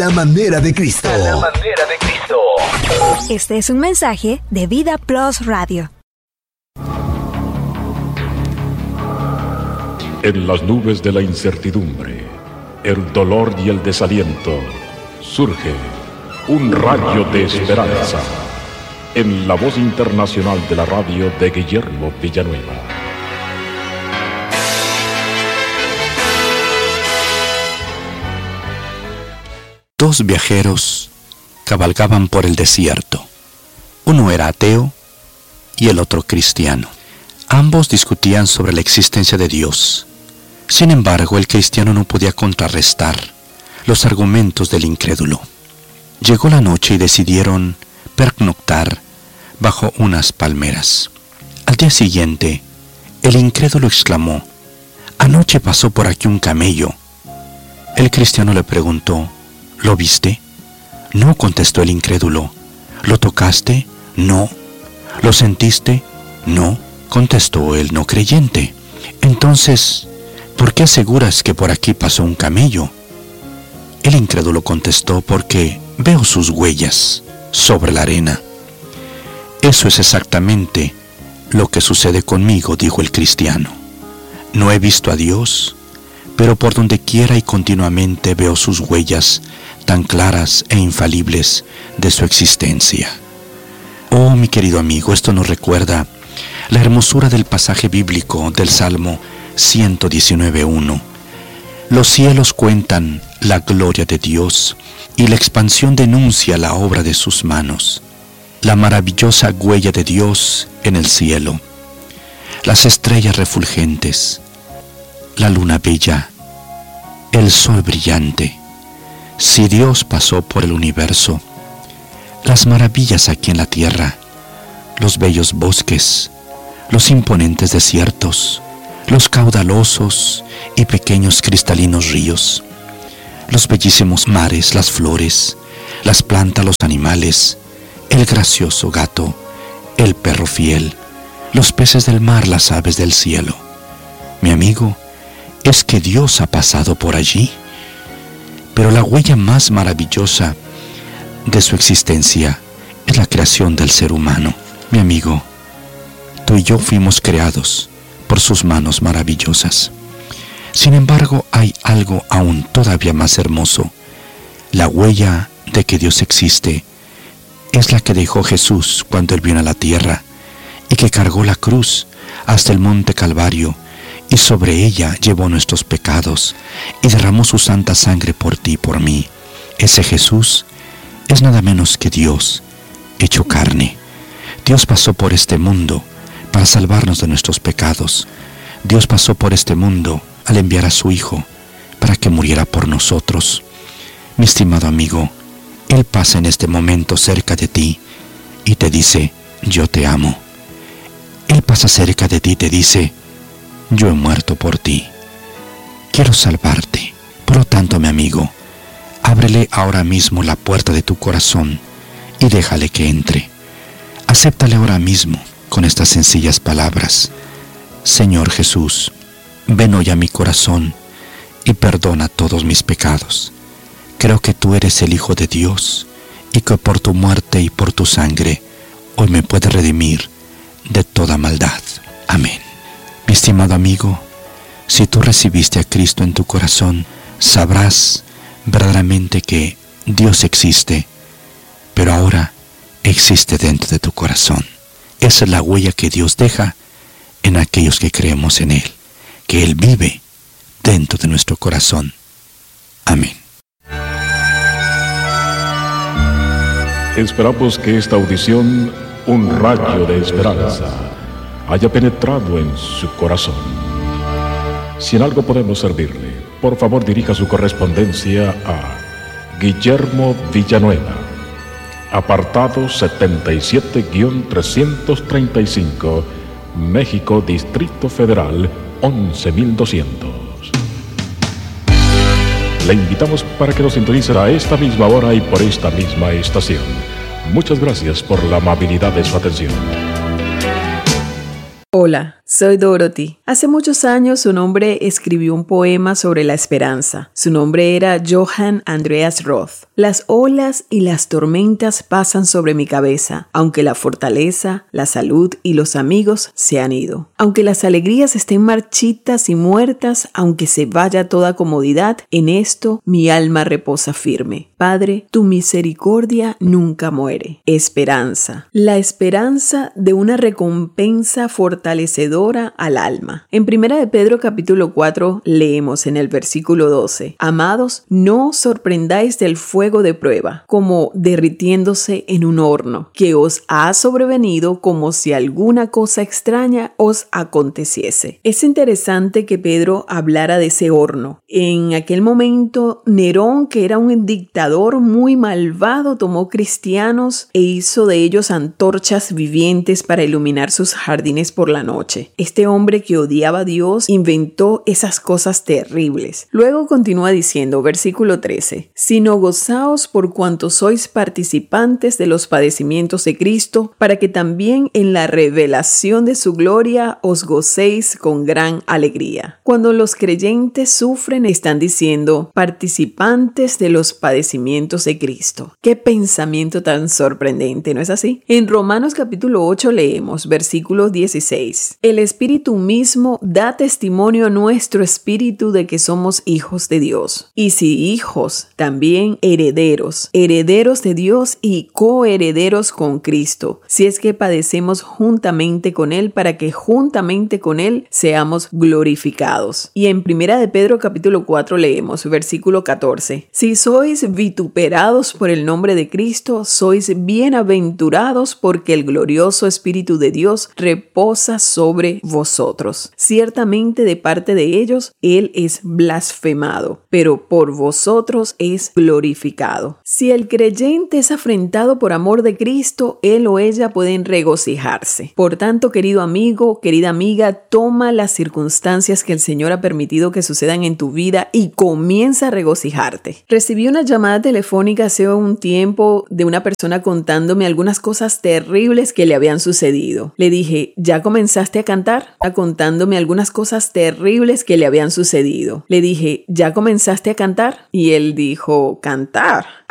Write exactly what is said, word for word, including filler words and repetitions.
La manera de Cristo. A la manera de Cristo. Este es un mensaje de Vida Plus Radio. En las nubes de la incertidumbre, el dolor y el desaliento, surge un rayo de esperanza en la voz internacional de la radio de Guillermo Villanueva. Dos viajeros cabalgaban por el desierto. Uno era ateo y el otro cristiano. Ambos discutían sobre la existencia de Dios. Sin embargo, el cristiano no podía contrarrestar los argumentos del incrédulo. Llegó la noche y decidieron pernoctar bajo unas palmeras. Al día siguiente, el incrédulo exclamó: «Anoche pasó por aquí un camello». El cristiano le preguntó: «¿Lo viste?». «No», contestó el incrédulo. «¿Lo tocaste?». «No». «¿Lo sentiste?». «No», contestó el no creyente. «Entonces, ¿por qué aseguras que por aquí pasó un camello?». El incrédulo contestó: «Porque veo sus huellas sobre la arena». «Eso es exactamente lo que sucede conmigo», dijo el cristiano. «No he visto a Dios, pero por donde quiera y continuamente veo sus huellas tan claras e infalibles de su existencia». Oh, mi querido amigo, esto nos recuerda la hermosura del pasaje bíblico del Salmo ciento diecinueve uno. Los cielos cuentan la gloria de Dios y la expansión denuncia la obra de sus manos. La maravillosa huella de Dios en el cielo, las estrellas refulgentes, la luna bella, el sol brillante. Si Dios pasó por el universo, las maravillas aquí en la tierra, los bellos bosques, los imponentes desiertos, los caudalosos y pequeños cristalinos ríos, los bellísimos mares, las flores, las plantas, los animales, el gracioso gato, el perro fiel, los peces del mar, las aves del cielo. Mi amigo, ¿es que Dios ha pasado por allí? Pero la huella más maravillosa de su existencia es la creación del ser humano. Mi amigo, tú y yo fuimos creados por sus manos maravillosas. Sin embargo, hay algo aún todavía más hermoso. La huella de que Dios existe es la que dejó Jesús cuando Él vino a la tierra y que cargó la cruz hasta el monte Calvario y sobre ella llevó nuestros pecados y derramó su santa sangre por ti y por mí. Ese Jesús es nada menos que Dios hecho carne. Dios pasó por este mundo para salvarnos de nuestros pecados. Dios pasó por este mundo al enviar a su Hijo para que muriera por nosotros. Mi estimado amigo, Él pasa en este momento cerca de ti y te dice: yo te amo. Él pasa cerca de ti y te dice: yo he muerto por ti. Quiero salvarte. Por lo tanto, mi amigo, ábrele ahora mismo la puerta de tu corazón y déjale que entre. Acéptale ahora mismo con estas sencillas palabras: Señor Jesús, ven hoy a mi corazón y perdona todos mis pecados. Creo que tú eres el Hijo de Dios y que por tu muerte y por tu sangre hoy me puedes redimir de toda maldad. Amén. Mi estimado amigo, si tú recibiste a Cristo en tu corazón, sabrás verdaderamente que Dios existe, pero ahora existe dentro de tu corazón. Esa es la huella que Dios deja en aquellos que creemos en Él, que Él vive dentro de nuestro corazón. Amén. Esperamos que esta audición, un rayo de esperanza, haya penetrado en su corazón. Si en algo podemos servirle, por favor dirija su correspondencia a Guillermo Villanueva, apartado setenta y siete trescientos treinta y cinco, México, Distrito Federal, once mil doscientos. Le invitamos para que nos sintonice a esta misma hora y por esta misma estación. Muchas gracias por la amabilidad de su atención. Hola, Soy Dorothy. Hace muchos años un hombre escribió un poema sobre la esperanza. Su nombre era Johann Andreas Roth. Las olas y las tormentas pasan sobre mi cabeza, aunque la fortaleza, la salud y los amigos se han ido. Aunque las alegrías estén marchitas y muertas, aunque se vaya toda comodidad, en esto mi alma reposa firme. Padre, tu misericordia nunca muere. Esperanza. La esperanza de una recompensa fortalecedora al alma. En Primera de Pedro capítulo cuatro leemos en el versículo doce: Amados, no os sorprendáis del fuego de prueba, como derritiéndose en un horno, que os ha sobrevenido como si alguna cosa extraña os aconteciese. Es interesante que Pedro hablara de ese horno. En aquel momento, Nerón, que era un dictador muy malvado, tomó cristianos e hizo de ellos antorchas vivientes para iluminar sus jardines por la noche. Este hombre que odiaba a Dios inventó esas cosas terribles. Luego continúa diciendo, versículo trece, sino gozaos por cuanto sois participantes de los padecimientos de Cristo, para que también en la revelación de su gloria os gocéis con gran alegría. Cuando los creyentes sufren, están diciendo, participantes de los padecimientos de Cristo. ¡Qué pensamiento tan sorprendente! ¿No es así? En Romanos capítulo ocho leemos, versículo dieciséis, el Espíritu mismo da testimonio a nuestro espíritu de que somos hijos de Dios. Y si hijos, también herederos, herederos de Dios y coherederos con Cristo, si es que padecemos juntamente con Él, para que juntamente con Él seamos glorificados. Y en Primera de Pedro capítulo cuatro leemos, versículo catorce, si sois vituperados por el nombre de Cristo, sois bienaventurados, porque el glorioso Espíritu de Dios reposa sobre vosotros. Ciertamente de parte de ellos Él es blasfemado, pero por vosotros es glorificado. Si el creyente es afrentado por amor de Cristo, él o ella pueden regocijarse. Por tanto, querido amigo, querida amiga, toma las circunstancias que el Señor ha permitido que sucedan en tu vida y comienza a regocijarte. Recibí una llamada telefónica hace un tiempo de una persona contándome algunas cosas terribles que le habían sucedido. Le dije, ¿ya comenzaste a cantar? Contándome algunas cosas terribles que le habían sucedido. Le dije, ¿ya comenzaste a cantar? Y él dijo, ¿cantar?